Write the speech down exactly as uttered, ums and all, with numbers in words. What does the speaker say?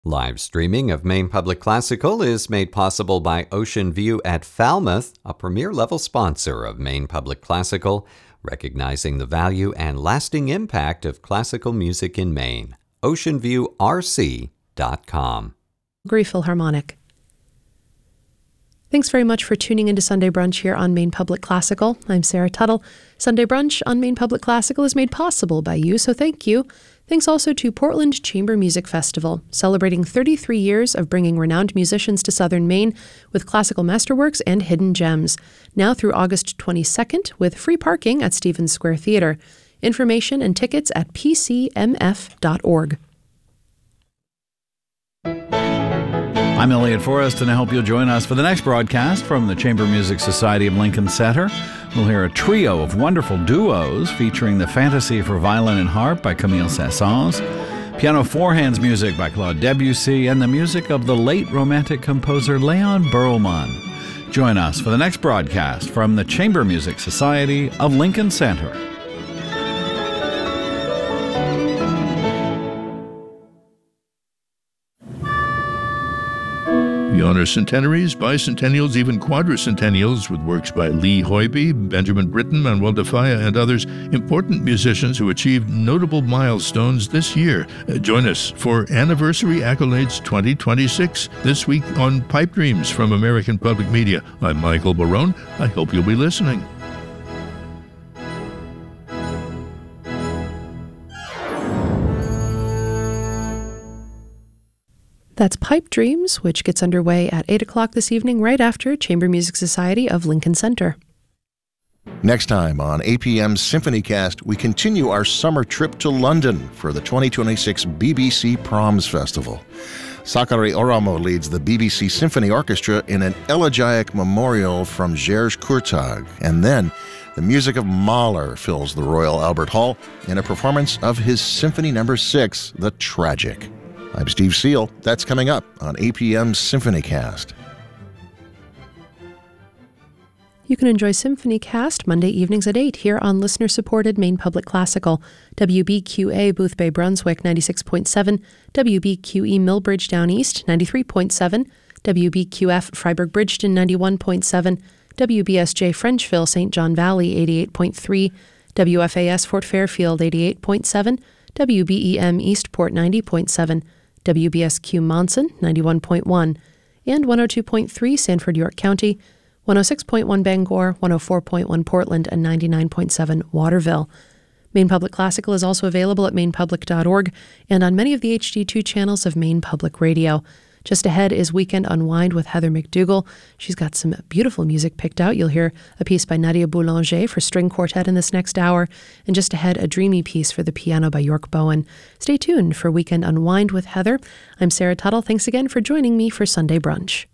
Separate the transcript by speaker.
Speaker 1: Live streaming of Maine Public Classical is made possible by Ocean View at Falmouth, a premier-level sponsor of Maine Public Classical, recognizing the value and lasting impact of classical music in Maine. ocean view r c dot com.
Speaker 2: Calgary Philharmonic. Thanks very much for tuning into Sunday Brunch here on Maine Public Classical. I'm Sarah Tuttle. Sunday Brunch on Maine Public Classical is made possible by you, so thank you. Thanks also to Portland Chamber Music Festival, celebrating thirty-three years of bringing renowned musicians to southern Maine with classical masterworks and hidden gems. Now through August twenty-second with free parking at Stevens Square Theatre. Information and tickets at p c m f dot org.
Speaker 3: I'm Elliot Forrest, and I hope you'll join us for the next broadcast from the Chamber Music Society of Lincoln Center. We'll hear a trio of wonderful duos featuring the Fantasy for Violin and Harp by Camille Saint-Saëns, piano four-hands music by Claude Debussy, and the music of the late Romantic composer Leon Berlman. Join us for the next broadcast from the Chamber Music Society of Lincoln Center.
Speaker 4: We honor centenaries, bicentennials, even quadricentennials with works by Lee Hoybe, Benjamin Britten, Manuel de Falla, and others, important musicians who achieved notable milestones this year. Uh, join us for Anniversary Accolades twenty twenty-six this week on Pipe Dreams from American Public Media. I'm Michael Barone. I hope you'll be listening.
Speaker 2: That's Pipe Dreams, which gets underway at eight o'clock this evening, right after Chamber Music Society of Lincoln Center.
Speaker 5: Next time on A P M's SymphonyCast, we continue our summer trip to London for the twenty twenty-six B B C Proms Festival. Sakari Oramo leads the B B C Symphony Orchestra in an elegiac memorial from Georges Courtag, and then the music of Mahler fills the Royal Albert Hall in a performance of his Symphony Number six, The Tragic. I'm Steve Seal. That's coming up on A P M's SymphonyCast.
Speaker 2: You can enjoy SymphonyCast Monday evenings at eight here on listener-supported Maine Public Classical. W B Q A Boothbay Brunswick ninety-six point seven, W B Q E Millbridge Down East ninety-three point seven, W B Q F Freiburg Bridgeton ninety-one point seven, W B S J Frenchville Saint John Valley eighty-eight point three, W F A S Fort Fairfield eighty-eight point seven, W B E M Eastport ninety point seven, W B S Q Monson ninety-one point one, and one oh two point three Sanford, York County, one oh six point one Bangor, one oh four point one Portland, and ninety-nine point seven Waterville. Maine Public Classical is also available at maine public dot org and on many of the H D two channels of Maine Public Radio. Just ahead is Weekend Unwind with Heather McDougall. She's got some beautiful music picked out. You'll hear a piece by Nadia Boulanger for string quartet in this next hour, and just ahead, a dreamy piece for the piano by York Bowen. Stay tuned for Weekend Unwind with Heather. I'm Sarah Tuttle. Thanks again for joining me for Sunday Brunch.